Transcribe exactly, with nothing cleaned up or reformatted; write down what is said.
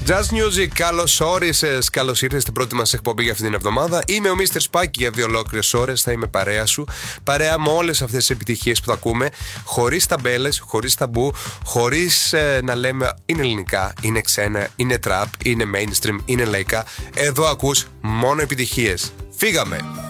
Jazz Music, καλώς όρισες, καλώς ήρθες στην πρώτη μας εκπομπή για αυτή την εβδομάδα. Είμαι ο μίστερ Spike για δύο ολόκληρες ώρες. Θα είμαι παρέα σου. Παρέα με όλες αυτές τις επιτυχίες που θα ακούμε. Χωρίς ταμπέλες, χωρίς ταμπού, χωρίς ε, να λέμε είναι ελληνικά, είναι ξένα, είναι trap, είναι mainstream, είναι λαϊκά. Εδώ ακούς μόνο επιτυχίες. Φύγαμε!